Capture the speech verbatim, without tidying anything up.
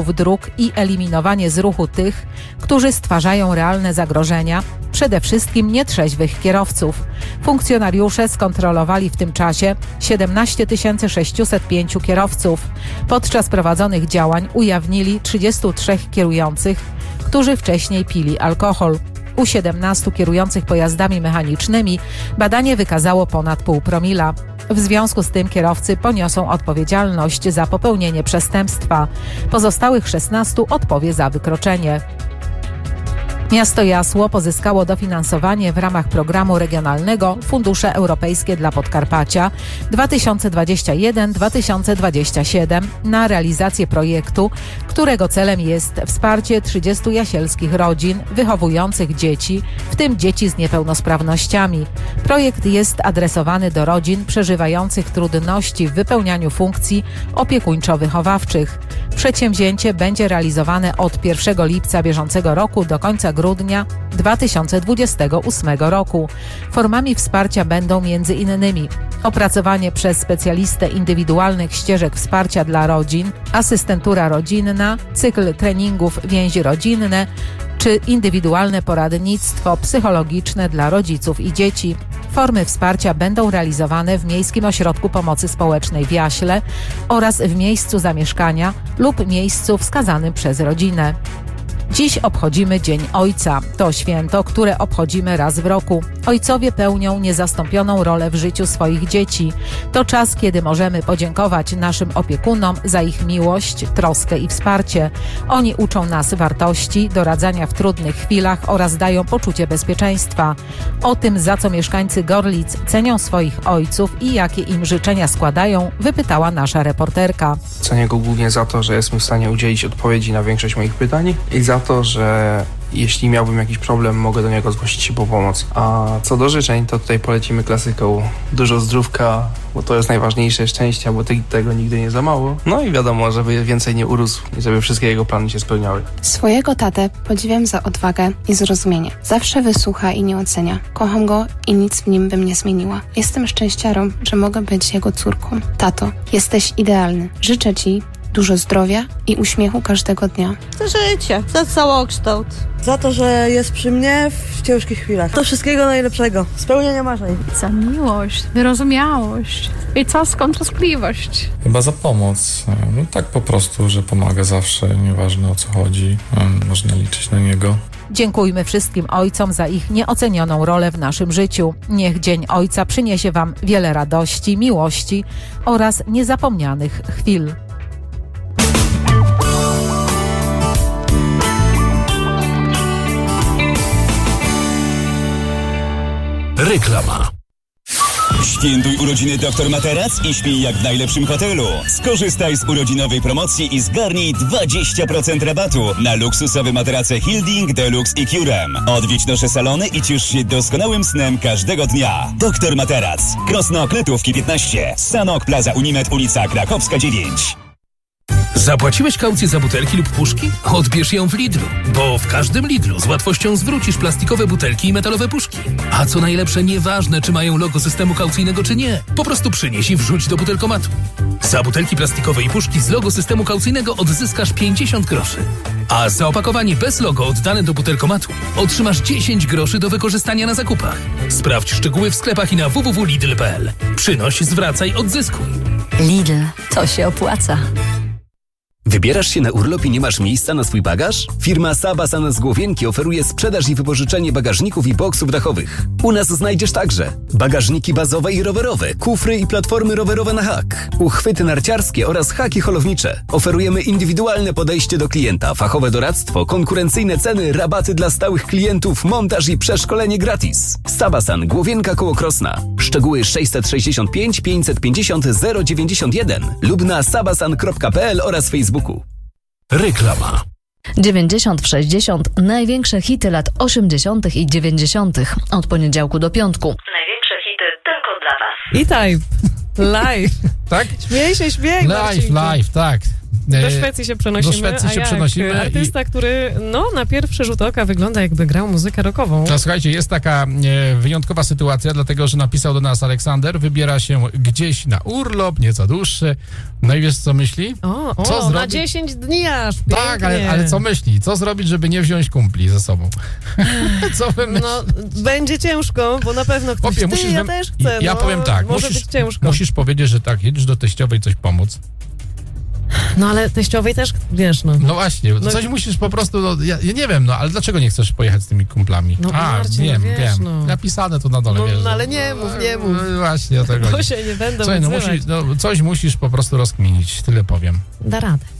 przebiegów dróg i eliminowanie z ruchu tych, którzy stwarzają realne zagrożenia, przede wszystkim nietrzeźwych kierowców. Funkcjonariusze skontrolowali w tym czasie siedemnaście tysięcy sześćset pięć kierowców. Podczas prowadzonych działań ujawnili trzydziestu trzech kierujących, którzy wcześniej pili alkohol. U siedemnastu kierujących pojazdami mechanicznymi badanie wykazało ponad pół promila. W związku z tym kierowcy poniosą odpowiedzialność za popełnienie przestępstwa. Pozostałych szesnastu odpowie za wykroczenie. Miasto Jasło pozyskało dofinansowanie w ramach programu regionalnego Fundusze Europejskie dla Podkarpacia dwa tysiące dwudziesty pierwszy do dwa tysiące dwudziestego siódmego na realizację projektu, którego celem jest wsparcie trzydziestu jasielskich rodzin wychowujących dzieci, w tym dzieci z niepełnosprawnościami. Projekt jest adresowany do rodzin przeżywających trudności w wypełnianiu funkcji opiekuńczo-wychowawczych. Przedsięwzięcie będzie realizowane od pierwszego lipca bieżącego roku do końca grudnia dwa tysiące dwudziestego ósmego roku. Formami wsparcia będą między innymi opracowanie przez specjalistę indywidualnych ścieżek wsparcia dla rodzin, asystentura rodzinna, cykl treningów więzi rodzinne czy indywidualne poradnictwo psychologiczne dla rodziców i dzieci. Formy wsparcia będą realizowane w Miejskim Ośrodku Pomocy Społecznej w Jaśle oraz w miejscu zamieszkania lub miejscu wskazanym przez rodzinę. Dziś obchodzimy Dzień Ojca. To święto, które obchodzimy raz w roku. Ojcowie pełnią niezastąpioną rolę w życiu swoich dzieci. To czas, kiedy możemy podziękować naszym opiekunom za ich miłość, troskę i wsparcie. Oni uczą nas wartości, doradzania w trudnych chwilach oraz dają poczucie bezpieczeństwa. O tym, za co mieszkańcy Gorlic cenią swoich ojców i jakie im życzenia składają, wypytała nasza reporterka. Cenię go głównie za to, że jest mi w stanie udzielić odpowiedzi na większość moich pytań i za to, że jeśli miałbym jakiś problem, mogę do niego zgłosić się po pomoc. A co do życzeń, to tutaj polecimy klasyką. Dużo zdrówka, bo to jest najważniejsze, szczęścia, bo tego nigdy nie za mało. No i wiadomo, żeby więcej nie urósł i żeby wszystkie jego plany się spełniały. Swojego tatę podziwiam za odwagę i zrozumienie. Zawsze wysłucha i nie ocenia. Kocham go i nic w nim bym nie zmieniła. Jestem szczęściarą, że mogę być jego córką. Tato, jesteś idealny. Życzę ci dużo zdrowia i uśmiechu każdego dnia. Za życie, za całokształt. Za to, że jest przy mnie w ciężkich chwilach. To wszystkiego najlepszego. Spełnienia marzeń. Za miłość, wyrozumiałość i całą troskliwość. Chyba za pomoc. No tak po prostu, że pomaga zawsze, nieważne o co chodzi. Można liczyć na niego. Dziękujmy wszystkim ojcom za ich nieocenioną rolę w naszym życiu. Niech Dzień Ojca przyniesie Wam wiele radości, miłości oraz niezapomnianych chwil. Reklama. Świętuj urodziny doktor Materac i śpij jak w najlepszym hotelu. Skorzystaj z urodzinowej promocji i zgarnij dwadzieścia procent rabatu na luksusowe materace Hilding, Deluxe i Curem. Odwiedź nasze salony i ciesz się doskonałym snem każdego dnia. doktor Materac. Krosno Kletówki piętnaście. Sanok Plaza Unimed, ulica Krakowska dziewięć. Zapłaciłeś kaucję za butelki lub puszki? Odbierz ją w Lidlu, bo w każdym Lidlu z łatwością zwrócisz plastikowe butelki i metalowe puszki. A co najlepsze, nieważne czy mają logo systemu kaucyjnego czy nie, po prostu przynieś i wrzuć do butelkomatu. Za butelki plastikowe i puszki z logo systemu kaucyjnego odzyskasz pięćdziesiąt groszy. A za opakowanie bez logo oddane do butelkomatu otrzymasz dziesięć groszy do wykorzystania na zakupach. Sprawdź szczegóły w sklepach i na w w w kropka lidl kropka p l. Przynoś, zwracaj, odzyskuj. Lidl, to się opłaca. Wybierasz się na urlop i nie masz miejsca na swój bagaż? Firma Sabasan z Głowienki oferuje sprzedaż i wypożyczenie bagażników i boksów dachowych. U nas znajdziesz także bagażniki bazowe i rowerowe, kufry i platformy rowerowe na hak, uchwyty narciarskie oraz haki holownicze. Oferujemy indywidualne podejście do klienta, fachowe doradztwo, konkurencyjne ceny, rabaty dla stałych klientów, montaż i przeszkolenie gratis. Sabasan, Głowienka koło Krosna. Szczegóły sześćset sześćdziesiąt pięć pięćset pięćdziesiąt zero dziewięćdziesiąt jeden lub na sabasan kropka p l oraz Facebooku. Reklama. dziewięćdziesiąt w sześćdziesiąt. Największe hity lat osiemdziesiątych i dziewięćdziesiątych. Od poniedziałku do piątku. Największe hity tylko dla Was. I time. Live. Tak? Śmiej się, śmiej. Live, live, tak. Do Szwecji się przenosimy. Do Szwecji a się jak przenosimy. Artysta, i... który no, na pierwszy rzut oka wygląda, jakby grał muzykę rockową. No słuchajcie, jest taka e, wyjątkowa sytuacja, dlatego że napisał do nas Aleksander, wybiera się gdzieś na urlop, nieco dłuższy. No i wiesz, co myśli? O, o co na zrobi... dziesięć dni aż. Pięknie. Tak, ale, ale co myśli? Co zrobić, żeby nie wziąć kumpli ze sobą? Co wy myśli? No, będzie ciężko, bo na pewno ktoś, Opie, ty, musisz ja wym... też chcę. Ja no, powiem tak, może musisz, być ciężko. musisz powiedzieć, że tak, jedziesz do teściowej coś pomóc. No ale teściowej też, wiesz, no. No właśnie, no, coś musisz po prostu, no, ja, ja nie wiem, no, ale dlaczego nie chcesz pojechać z tymi kumplami? No A, Marcin, wiem, wiesz, wiem, no. napisane tu na dole, no, wiesz. No ale nie mów, nie mów. No, właśnie, o tego Bo się nie będą Słuchaj, no, musisz, no, coś musisz po prostu rozkminić, tyle powiem. Da radę.